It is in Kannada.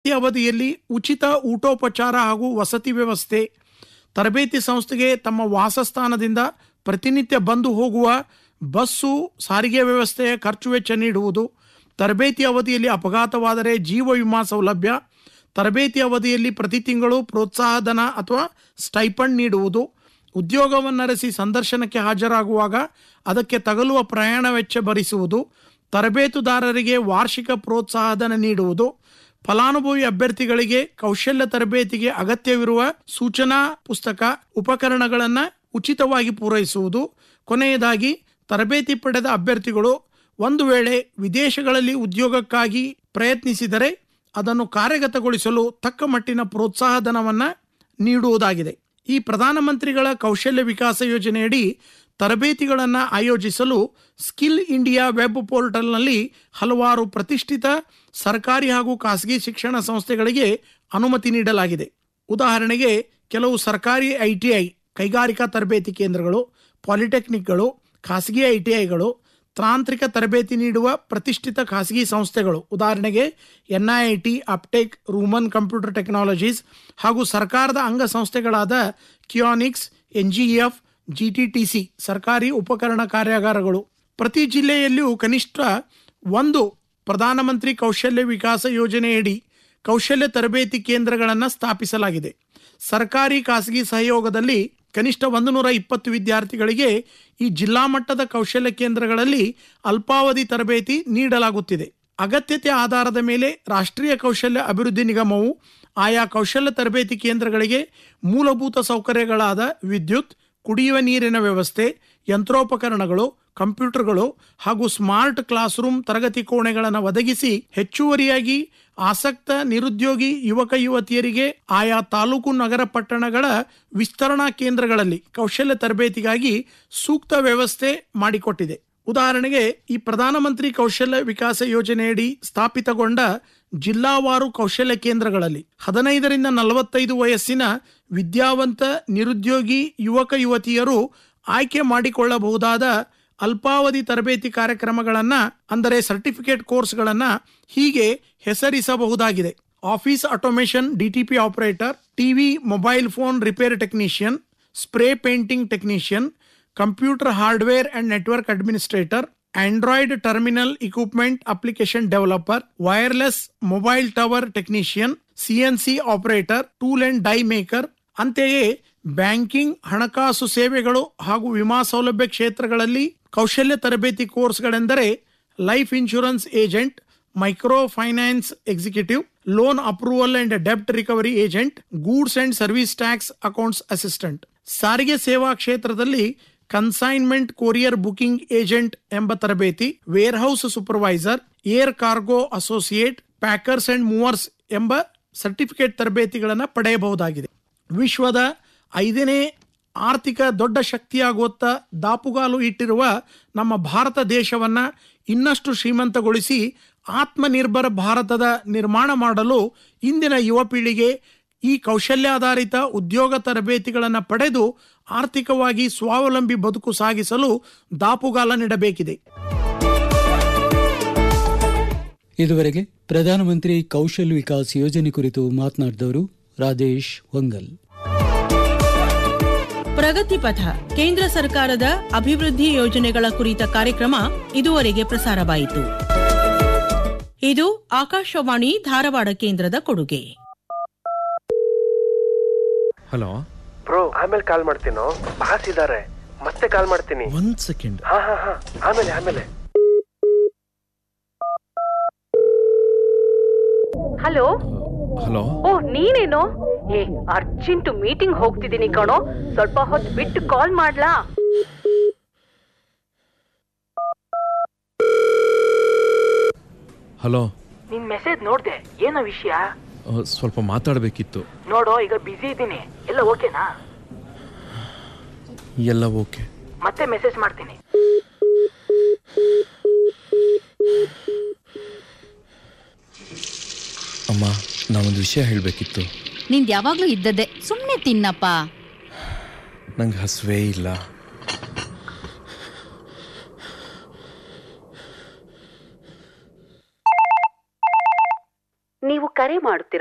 ಈ ಅವಧಿಯಲ್ಲಿ ಉಚಿತ ಊಟೋಪಚಾರ ಹಾಗೂ ವಸತಿ ವ್ಯವಸ್ಥೆ, ತರಬೇತಿ ಸಂಸ್ಥೆಗೆ ತಮ್ಮ ವಾಸಸ್ಥಾನದಿಂದ ಪ್ರತಿನಿತ್ಯ ಬಂದು ಹೋಗುವ ಬಸ್ಸು ಸಾರಿಗೆ ವ್ಯವಸ್ಥೆಯ ಖರ್ಚು ವೆಚ್ಚ ನೀಡುವುದು, ತರಬೇತಿ ಅವಧಿಯಲ್ಲಿ ಅಪಘಾತವಾದರೆ ಜೀವ ವಿಮಾ ಸೌಲಭ್ಯ, ತರಬೇತಿ ಅವಧಿಯಲ್ಲಿ ಪ್ರತಿ ತಿಂಗಳು ಪ್ರೋತ್ಸಾಹಧನ ಅಥವಾ ಸ್ಟೈಪಂಡ್ ನೀಡುವುದು, ಉದ್ಯೋಗವನ್ನರಸಿ ಸಂದರ್ಶನಕ್ಕೆ ಹಾಜರಾಗುವಾಗ ಅದಕ್ಕೆ ತಗಲುವ ಪ್ರಯಾಣ ವೆಚ್ಚ ಭರಿಸುವುದು, ತರಬೇತುದಾರರಿಗೆ ವಾರ್ಷಿಕ ಪ್ರೋತ್ಸಾಹಧನ ನೀಡುವುದು, ಫಲಾನುಭವಿ ಅಭ್ಯರ್ಥಿಗಳಿಗೆ ಕೌಶಲ್ಯ ತರಬೇತಿಗೆ ಅಗತ್ಯವಿರುವ ಸೂಚನಾ ಪುಸ್ತಕ ಉಪಕರಣಗಳನ್ನು ಉಚಿತವಾಗಿ ಪೂರೈಸುವುದು. ಕೊನೆಯದಾಗಿ, ತರಬೇತಿ ಪಡೆದ ಅಭ್ಯರ್ಥಿಗಳು ಒಂದು ವೇಳೆ ವಿದೇಶಗಳಲ್ಲಿ ಉದ್ಯೋಗಕ್ಕಾಗಿ ಪ್ರಯತ್ನಿಸಿದರೆ ಅದನ್ನು ಕಾರ್ಯಗತಗೊಳಿಸಲು ತಕ್ಕ ಮಟ್ಟಿನ ಪ್ರೋತ್ಸಾಹಧನವನ್ನು ನೀಡುವುದಾಗಿದೆ. ಈ ಪ್ರಧಾನಮಂತ್ರಿಗಳ ಕೌಶಲ್ಯ ವಿಕಾಸ ಯೋಜನೆಯಡಿ ತರಬೇತಿಗಳನ್ನು ಆಯೋಜಿಸಲು ಸ್ಕಿಲ್ ಇಂಡಿಯಾ ವೆಬ್ ಪೋರ್ಟಲ್ನಲ್ಲಿ ಹಲವಾರು ಪ್ರತಿಷ್ಠಿತ ಸರ್ಕಾರಿ ಹಾಗೂ ಖಾಸಗಿ ಶಿಕ್ಷಣ ಸಂಸ್ಥೆಗಳಿಗೆ ಅನುಮತಿ ನೀಡಲಾಗಿದೆ. ಉದಾಹರಣೆಗೆ, ಕೆಲವು ಸರ್ಕಾರಿ ITI ಕೈಗಾರಿಕಾ ತರಬೇತಿ ಕೇಂದ್ರಗಳು, ಪಾಲಿಟೆಕ್ನಿಕ್ಗಳು, ಖಾಸಗಿ ITIಗಳು, ತಾಂತ್ರಿಕ ತರಬೇತಿ ನೀಡುವ ಪ್ರತಿಷ್ಠಿತ ಖಾಸಗಿ ಸಂಸ್ಥೆಗಳು, ಉದಾಹರಣೆಗೆ NIIT, ಅಪ್ಟೆಕ್, ರೂಮನ್ ಕಂಪ್ಯೂಟರ್ ಟೆಕ್ನಾಲಜೀಸ್ ಹಾಗೂ ಸರ್ಕಾರದ ಅಂಗಸಂಸ್ಥೆಗಳಾದ ಕಿಯಾನಿಕ್ಸ್, NGEF, GTTC ಸರ್ಕಾರಿ ಉಪಕರಣ ಕಾರ್ಯಾಗಾರಗಳು. ಪ್ರತಿ ಜಿಲ್ಲೆಯಲ್ಲಿಯೂ ಕನಿಷ್ಠ ಒಂದು ಪ್ರಧಾನಮಂತ್ರಿ ಕೌಶಲ್ಯ ವಿಕಾಸ ಯೋಜನೆಯಡಿ ಕೌಶಲ್ಯ ತರಬೇತಿ ಕೇಂದ್ರಗಳನ್ನು ಸ್ಥಾಪಿಸಲಾಗಿದೆ. ಸರ್ಕಾರಿ ಖಾಸಗಿ ಸಹಯೋಗದಲ್ಲಿ ಕನಿಷ್ಠ 120 ವಿದ್ಯಾರ್ಥಿಗಳಿಗೆ ಈ ಜಿಲ್ಲಾ ಮಟ್ಟದ ಕೌಶಲ್ಯ ಕೇಂದ್ರಗಳಲ್ಲಿ ಅಲ್ಪಾವಧಿ ತರಬೇತಿ ನೀಡಲಾಗುತ್ತಿದೆ. ಅಗತ್ಯತೆ ಆಧಾರದ ಮೇಲೆ ರಾಷ್ಟ್ರೀಯ ಕೌಶಲ್ಯ ಅಭಿವೃದ್ಧಿ ನಿಗಮವು ಆಯಾ ಕೌಶಲ್ಯ ತರಬೇತಿ ಕೇಂದ್ರಗಳಿಗೆ ಮೂಲಭೂತ ಸೌಕರ್ಯಗಳಾದ ವಿದ್ಯುತ್, ಕುಡಿಯುವ ನೀರಿನ ವ್ಯವಸ್ಥೆ, ಯಂತ್ರೋಪಕರಣಗಳು, ಕಂಪ್ಯೂಟರ್ಗಳು ಹಾಗೂ ಸ್ಮಾರ್ಟ್ ಕ್ಲಾಸ್ ರೂಮ್ ತರಗತಿ ಕೋಣೆಗಳನ್ನು ಒದಗಿಸಿ ಹೆಚ್ಚುವರಿಯಾಗಿ ಆಸಕ್ತ ನಿರುದ್ಯೋಗಿ ಯುವಕ ಯುವತಿಯರಿಗೆ ಆಯಾ ತಾಲೂಕು ನಗರ ಪಟ್ಟಣಗಳ ವಿಸ್ತರಣಾ ಕೇಂದ್ರಗಳಲ್ಲಿ ಕೌಶಲ್ಯ ತರಬೇತಿಗಾಗಿ ಸೂಕ್ತ ವ್ಯವಸ್ಥೆ ಮಾಡಿಕೊಟ್ಟಿದೆ. ಉದಾಹರಣೆಗೆ, ಈ ಪ್ರಧಾನಮಂತ್ರಿ ಕೌಶಲ್ಯ ವಿಕಾಸ ಯೋಜನೆಯಡಿ ಸ್ಥಾಪಿತಗೊಂಡ ಜಿಲ್ಲಾವಾರು ಕೌಶಲ್ಯ ಕೇಂದ್ರಗಳಲ್ಲಿ 15ರಿಂದ 45 ವಯಸ್ಸಿನ ವಿದ್ಯಾವಂತ ನಿರುದ್ಯೋಗಿ ಯುವಕ ಯುವತಿಯರು ಆಯ್ಕೆ ಮಾಡಿಕೊಳ್ಳಬಹುದಾದ ಅಲ್ಪಾವಧಿ ತರಬೇತಿ ಕಾರ್ಯಕ್ರಮಗಳನ್ನು, ಅಂದರೆ ಸರ್ಟಿಫಿಕೇಟ್ ಕೋರ್ಸ್ಗಳನ್ನು ಹೀಗೆ ಹೆಸರಿಸಬಹುದಾಗಿದೆ: office automation DTP operator, TV mobile phone repair technician, spray painting technician, computer hardware and network administrator, Android terminal equipment application developer, wireless mobile tower technician, CNC operator, tool and dye maker. ಅಂತೆಯೇ ಬ್ಯಾಂಕಿಂಗ್, ಹಣಕಾಸು ಸೇವೆಗಳು ಹಾಗೂ ವಿಮಾ ಸೌಲಭ್ಯ ಕ್ಷೇತ್ರಗಳಲ್ಲಿ ಕೌಶಲ್ಯ ತರಬೇತಿ ಕೋರ್ಸ್ಗಳೆಂದರೆ life insurance agent, micro finance executive, loan approval and ಡೆಬ್ಟ್ recovery agent, goods and service tax accounts assistant. ಸಾರಿಗೆ ಸೇವಾ ಕ್ಷೇತ್ರದಲ್ಲಿ ಕನ್ಸೈನ್ಮೆಂಟ್ ಕೊರಿಯರ್ ಬುಕಿಂಗ್ ಏಜೆಂಟ್ ಎಂಬ ತರಬೇತಿ, wear house supervisor, air cargo associate, packers and movers ಎಂಬ ಸರ್ಟಿಫಿಕೇಟ್ ತರಬೇತಿಗಳನ್ನು ಪಡೆಯಬಹುದಾಗಿದೆ. ವಿಶ್ವದ 5ನೇ ಆರ್ಥಿಕ ದೊಡ್ಡ ಶಕ್ತಿಯಾಗುವತ್ತ ದಾಪುಗಾಲು ಇಟ್ಟಿರುವ ನಮ್ಮ ಭಾರತ ದೇಶವನ್ನು ಇನ್ನಷ್ಟು ಶ್ರೀಮಂತಗೊಳಿಸಿ ಆತ್ಮನಿರ್ಭರ ಭಾರತದ ನಿರ್ಮಾಣ ಮಾಡಲು ಇಂದಿನ ಯುವ ಪೀಳಿಗೆ ಈ ಕೌಶಲ್ಯಾಧಾರಿತ ಉದ್ಯೋಗ ತರಬೇತಿಗಳನ್ನು ಪಡೆದು ಆರ್ಥಿಕವಾಗಿ ಸ್ವಾವಲಂಬಿ ಬದುಕು ಸಾಗಿಸಲು ದಾಪುಗಾಲ ನೀಡಬೇಕಿದೆ. ಇದುವರೆಗೆ ಪ್ರಧಾನಮಂತ್ರಿ ಕೌಶಲ್ ವಿಕಾಸ್ ಯೋಜನೆ ಕುರಿತು ಮಾತನಾಡಿದವರು ರಾಜೇಶ್ ಹೊಂಗಲ್. ಪ್ರಗತಿ ಪಥ ಕೇಂದ್ರ ಸರ್ಕಾರದ ಅಭಿವೃದ್ಧಿ ಯೋಜನೆಗಳ ಕುರಿತ ಕಾರ್ಯಕ್ರಮ ಇದುವರೆಗೆ ಪ್ರಸಾರವಾಯಿತು. ಇದು ಆಕಾಶವಾಣಿ ಧಾರವಾಡ ಕೇಂದ್ರದ ಕೊಡುಗೆ. ಹಲೋ ಬ್ರೋ, ಆಮೇಲೆ ಕಾಲ್ ಮಾಡ್ತೀನೋ, ಬಾಸ್ ಇದಾರೆ, ಮತ್ತೆ ಕಾಲ್ ಮಾಡ್ತೀನಿ. ಒಂದ್ ಸೆಕೆಂಡ್. ಹಾ, ಆಮೇಲೆ. ಹಲೋ. ಹಲೋ. ಓ, ನೀನೇನೋ? ಅರ್ಜೆಂಟ್ ಮೀಟಿಂಗ್ ಹೋಗ್ತಿದ್ದೀನಿ ಕಣೋ, ಸ್ವಲ್ಪ ಹೊತ್ತು ಬಿಟ್ಟು ಕಾಲ್ ಮಾಡ್ಲಾ? ಹಲೋ. ನಿನ್ ಮೆಸೇಜ್ ನೋಡ್ದೆ, ಏನೋ ವಿಷಯ? ಸ್ವಲ್ಪ ಮಾತಾಡ್ಬೇಕಿತ್ತು. ನೋಡೋ, ಈಗ ಬಿಸಿ ಇದ್ದೀನಿ. ಎಲ್ಲ ಓಕೆನಾ? ಎಲ್ಲ ಓಕೆ. ಮತ್ತೆ ಮೆಸೇಜ್ ಮಾಡ್ತೀನಿ. ಅಮ್ಮ, ನಾವೊಂದು ವಿಷಯ ಹೇಳಬೇಕಿತ್ತು. ನಿಂದು ಯಾವಾಗ್ಲೂ ಇದ್ದದ್ದೇ, ಸುಮ್ಮನೆ ತಿನ್ನಪ್ಪ. ನಂಗೆ ಹಸುವೇ ಇಲ್ಲ. ನೀವು ಕರೆ ಕರೆ ಮಾಡುತ್ತಿರುವ